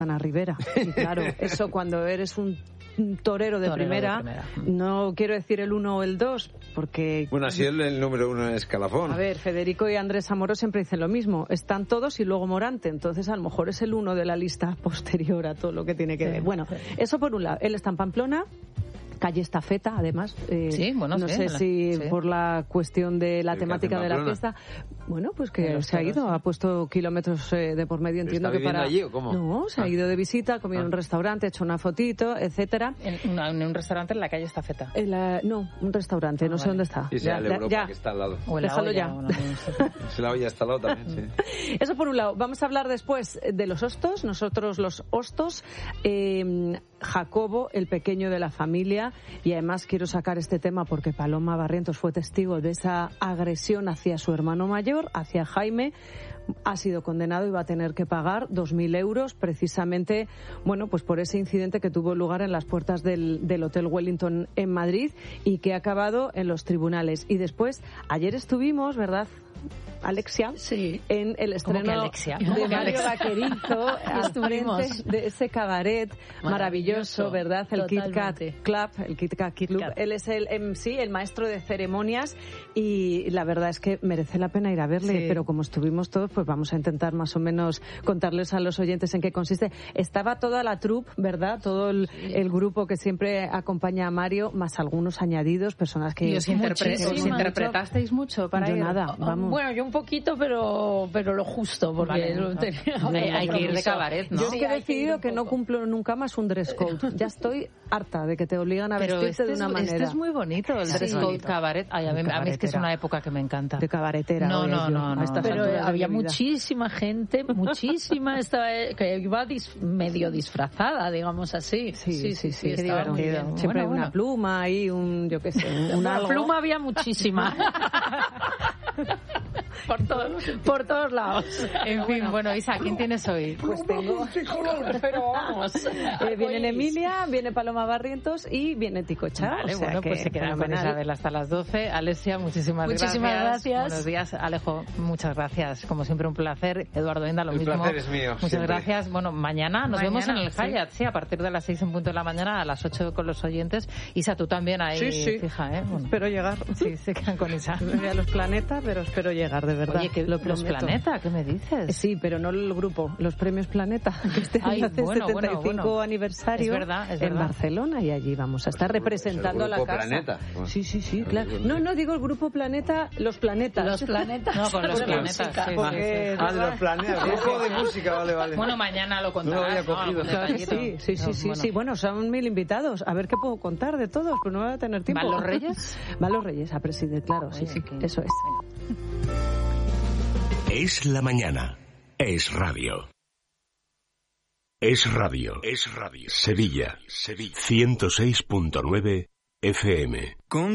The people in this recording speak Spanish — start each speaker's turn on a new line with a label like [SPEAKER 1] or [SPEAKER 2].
[SPEAKER 1] Ana Rivera. Y claro, eso cuando eres un torero de primera, no quiero decir el 1 o el 2, porque...
[SPEAKER 2] Bueno, así el número 1 en escalafón.
[SPEAKER 1] A ver, Federico y Andrés Amorós siempre dicen lo mismo. Están todos y luego Morante. Entonces, a lo mejor es el 1 de la lista posterior a todo lo que tiene que ver. Bueno, eso por un lado. Él está en Pamplona. Calle Estafeta, además. No sé si por la cuestión de la temática de la fiesta. Bueno, pues que se ha ido, ha puesto kilómetros de por medio, entiendo que para...
[SPEAKER 2] allí o cómo?
[SPEAKER 1] No, se ha ido de visita, ha comido en un restaurante, ha hecho una fotito, etcétera.
[SPEAKER 3] ¿En un restaurante en la calle Estafeta?
[SPEAKER 1] No, un restaurante, no sé dónde está.
[SPEAKER 2] Y sea el Europa, que está al lado.
[SPEAKER 3] O en la olla,
[SPEAKER 1] ya.
[SPEAKER 2] La olla está al lado también, sí.
[SPEAKER 1] Eso por un lado. Vamos a hablar después de los hostos. Nosotros los hostos, Jacobo, el pequeño de la familia, y además quiero sacar este tema porque Paloma Barrientos fue testigo de esa agresión hacia su hermano mayor, hacia Jaime. Ha sido condenado y va a tener que pagar 2.000 euros precisamente, bueno, pues por ese incidente que tuvo lugar en las puertas del Hotel Wellington en Madrid y que ha acabado en los tribunales. Y después, ayer estuvimos, ¿verdad, Alexia?
[SPEAKER 3] Sí.
[SPEAKER 1] En el estreno de Mario Vaquerizo, al frente de ese cabaret maravilloso, ¿verdad? El Kit Kat Club, el Kit Kat Club. Él es el MC, el maestro de ceremonias, y la verdad es que merece la pena ir a verle, pero como estuvimos todos, pues vamos a intentar más o menos contarles a los oyentes en qué consiste. Estaba toda la troupe, ¿verdad? Todo el grupo que siempre acompaña a Mario, más algunos añadidos, personas que...
[SPEAKER 3] ¿Y os interpretasteis mucho para ir?
[SPEAKER 1] Nada, vamos.
[SPEAKER 4] Bueno, yo un poquito, pero lo justo, porque
[SPEAKER 3] hay que ir de cabaret, ¿no?
[SPEAKER 1] Yo es que he decidido que no cumplo nunca más un dress code. Ya estoy harta de que te obligan a vestirte de una manera.
[SPEAKER 3] Este es muy bonito, el dress code cabaret. Ay, a mí es que es una época que me encanta.
[SPEAKER 1] De cabaretera.
[SPEAKER 3] No.
[SPEAKER 4] Pero había muchísima gente, que iba medio disfrazada, digamos así.
[SPEAKER 1] Sí,
[SPEAKER 4] qué divertido.
[SPEAKER 1] Siempre una pluma y yo qué sé.
[SPEAKER 4] Una pluma había muchísima. Por todos lados.
[SPEAKER 3] En fin, bueno, Isa, ¿quién tienes hoy?
[SPEAKER 1] Pues tengo...
[SPEAKER 4] Pero vamos.
[SPEAKER 1] Viene Emilia, viene Paloma Barrientos y viene Ticocha.
[SPEAKER 3] Vale, bueno, pues se quedan con Isabel hasta las 12. Alessia, muchísimas gracias. Buenos días, Alejo, muchas gracias. Como siempre, un placer. Eduardo Enda, lo mismo.
[SPEAKER 2] El placer es mío.
[SPEAKER 3] Muchas
[SPEAKER 2] siempre.
[SPEAKER 3] Gracias. Bueno, mañana nos vemos en el Hyatt, sí, a partir de las 6 en punto de la mañana, a las 8 con los oyentes. Isa, tú también ahí, fija, ¿eh? Bueno,
[SPEAKER 1] espero llegar.
[SPEAKER 3] Sí, se quedan con Isa.
[SPEAKER 1] Voy a los planetas, pero espero llegar, de verdad.
[SPEAKER 3] Oye, ¿los Planeta? ¿Qué me dices?
[SPEAKER 1] Sí, pero no el grupo, los premios Planeta, que este año hace 75 aniversario en Barcelona, y allí vamos a estar representando a la casa.
[SPEAKER 2] Planeta.
[SPEAKER 1] Sí, claro. No digo el grupo Planeta, los planetas.
[SPEAKER 4] Los planetas.
[SPEAKER 3] No, con los planetas.
[SPEAKER 2] De los planetas. Grupo de música, vale.
[SPEAKER 3] Bueno, mañana lo contarás.
[SPEAKER 2] No lo había cogido.
[SPEAKER 1] Claro que sí. Bueno, son 1000 invitados. A ver qué puedo contar de todos, pero no voy a tener tiempo.
[SPEAKER 3] ¿Van los Reyes?
[SPEAKER 1] Van los Reyes a presidir, claro. Sí, eso es.
[SPEAKER 5] Es la mañana. Es radio. Es radio. Sevilla. 106.9 FM.